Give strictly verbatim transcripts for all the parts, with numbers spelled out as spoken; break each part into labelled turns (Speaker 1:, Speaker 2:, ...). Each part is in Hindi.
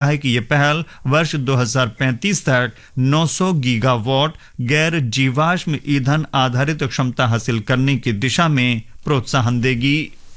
Speaker 1: है कि यह पहल वर्ष दो हज़ार पैंतीस तक नौ सौ गीगावाट गैर जीवाश्म ईंधन आधारित क्षमता हासिल करने की दिशा में प्रोत्साहन देगी।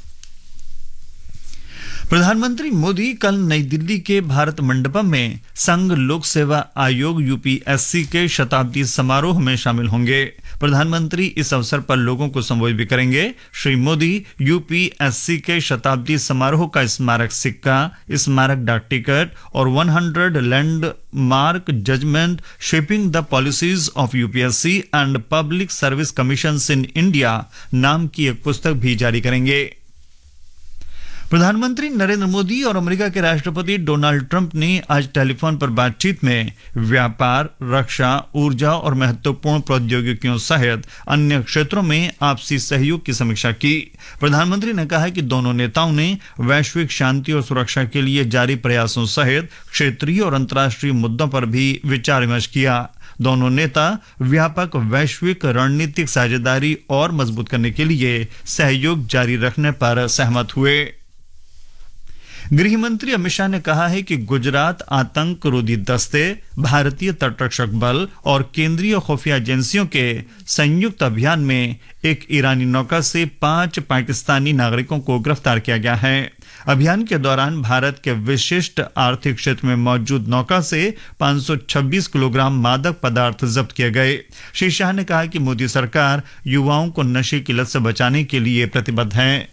Speaker 1: प्रधानमंत्री मोदी कल नई दिल्ली के भारत मंडपम में संघ लोक सेवा आयोग यूपीएससी के शताब्दी समारोह में शामिल होंगे। प्रधानमंत्री इस अवसर पर लोगों को संबोधित भी करेंगे। श्री मोदी यूपीएससी के शताब्दी समारोह का स्मारक सिक्का, स्मारक डाक टिकट और सौ landmark judgement shaping the policies of UPSC and public service commissions in India नाम की एक पुस्तक भी जारी करेंगे। प्रधानमंत्री नरेंद्र मोदी और अमेरिका के राष्ट्रपति डोनाल्ड ट्रंप ने आज टेलीफोन पर बातचीत में व्यापार, रक्षा, ऊर्जा और महत्वपूर्ण प्रौद्योगिकियों सहित अन्य क्षेत्रों में आपसी सहयोग की समीक्षा की। प्रधानमंत्री ने कहा कि दोनों नेताओं ने वैश्विक शांति और सुरक्षा के लिए जारी प्रयासों सहित क्षेत्रीय और अंतर्राष्ट्रीय मुद्दों पर भी विचार विमर्श किया। दोनों नेता व्यापक वैश्विक रणनीतिक साझेदारी और मजबूत करने के लिए सहयोग जारी रखने पर सहमत हुए। गृह मंत्री अमित शाह ने कहा है कि गुजरात आतंक रोधी दस्ते, भारतीय तटरक्षक बल और केंद्रीय खुफिया एजेंसियों के संयुक्त अभियान में एक ईरानी नौका से पांच पाकिस्तानी नागरिकों को गिरफ्तार किया गया है। अभियान के दौरान भारत के विशिष्ट आर्थिक क्षेत्र में मौजूद नौका से पांच सौ छब्बीस किलोग्राम मादक पदार्थ जब्त किए गए। श्री शाह ने कहा कि मोदी सरकार युवाओं को नशे की लत से बचाने के लिए प्रतिबद्ध है।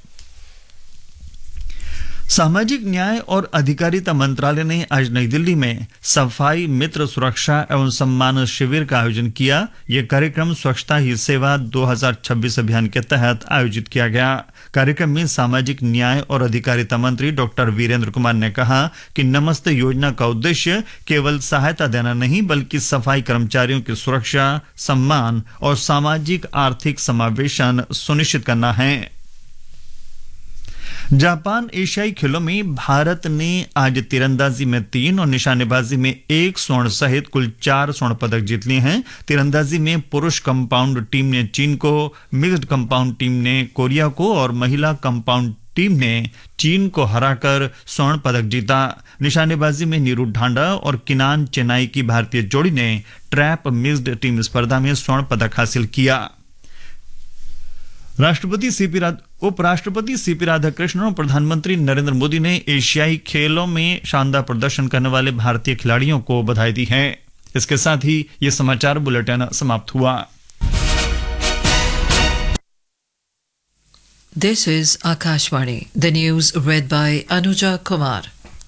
Speaker 1: सामाजिक न्याय और अधिकारिता मंत्रालय ने आज नई दिल्ली में सफाई मित्र सुरक्षा एवं सम्मान शिविर का आयोजन किया। यह कार्यक्रम स्वच्छता ही सेवा दो हज़ार छब्बीस अभियान के तहत आयोजित किया गया। कार्यक्रम में सामाजिक न्याय और अधिकारिता मंत्री डॉक्टर वीरेंद्र कुमार ने कहा कि नमस्ते योजना का उद्देश्य केवल सहायता देना नहीं बल्कि सफाई कर्मचारियों की सुरक्षा, सम्मान और सामाजिक आर्थिक समावेशन सुनिश्चित करना है। जापान एशियाई खेलों में भारत ने आज तीरंदाजी में तीन और निशानेबाजी में एक स्वर्ण सहित कुल चार स्वर्ण पदक जीत लिए हैं। तीरंदाजी में पुरुष कंपाउंड टीम ने चीन को, मिक्स्ड कंपाउंड टीम ने कोरिया को और महिला कंपाउंड टीम ने चीन को हराकर स्वर्ण पदक जीता। निशानेबाजी में नीरू ढांडा और किनान चेन्नई की भारतीय जोड़ी ने ट्रैप मिक्स्ड टीम स्पर्धा में स्वर्ण पदक हासिल किया। राष्ट्रपति सीपी उपराष्ट्रपति सीपी राधाकृष्णन और प्रधानमंत्री नरेंद्र मोदी ने एशियाई खेलों में शानदार प्रदर्शन करने वाले भारतीय खिलाड़ियों को बधाई दी है। इसके साथ ही ये समाचार बुलेटिन समाप्त हुआ।
Speaker 2: This is Akashvani. The news read by Anuja Kumar.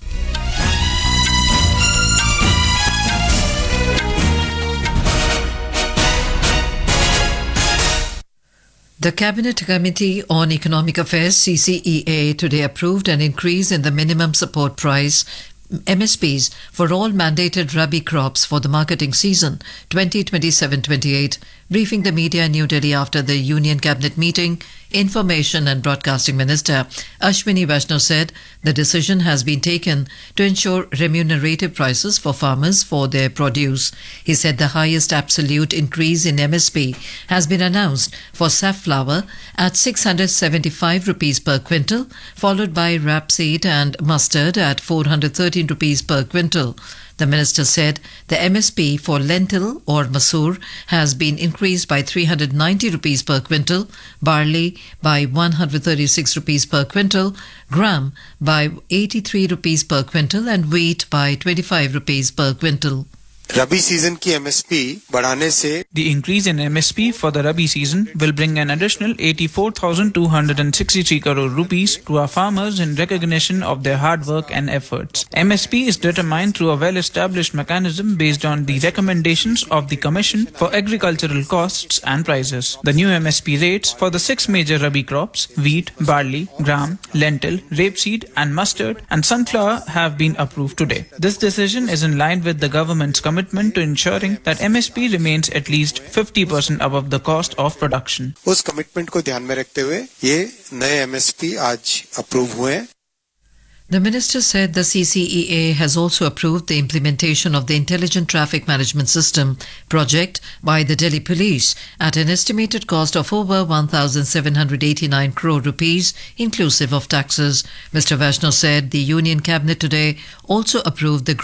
Speaker 2: The Cabinet Committee on Economic Affairs C C E A today approved an increase in the minimum support price M S Ps for all mandated rabi crops for the marketing season twenty twenty-seven twenty-eight. Briefing the media in New Delhi after the Union Cabinet meeting, Information and Broadcasting Minister Ashwini Vaishnaw said the decision has been taken to ensure remunerative prices for farmers for their produce. He said the highest absolute increase in M S P has been announced for safflower at six hundred seventy-five rupees per quintal, followed by rapeseed and mustard at four hundred thirteen rupees per quintal. The minister said the M S P for lentil or masoor has been increased by three hundred ninety rupees per quintal, barley by one hundred thirty-six rupees per quintal, gram by eighty-three rupees per quintal and wheat by twenty-five rupees per quintal.
Speaker 3: Rabi season की एमएसपी बढ़ाने से
Speaker 4: The increase in M S P for the Rabi season will bring an additional eighty-four thousand two hundred sixty-three crore rupees to our farmers in recognition of their hard work and efforts. M S P is determined through a well-established mechanism based on the recommendations of the Commission for Agricultural Costs and Prices. The new M S P rates for the six major Rabi crops, wheat, barley, gram, lentil, rapeseed and mustard and sunflower have been approved today. This decision is in line with the government's commitment to ensuring that M S P remains at least fifty percent above the cost of production.
Speaker 3: उस कमिटमेंट को ध्यान में रखते हुए ये नए एमएसपी आज अप्रूव हुए हैं।
Speaker 2: The minister said the C C E A has also approved the implementation of the Intelligent Traffic Management System project by the Delhi Police at an estimated cost of over one thousand seven hundred eighty-nine crore rupees, inclusive of taxes. Mister Vaishnaw said the Union Cabinet today also approved the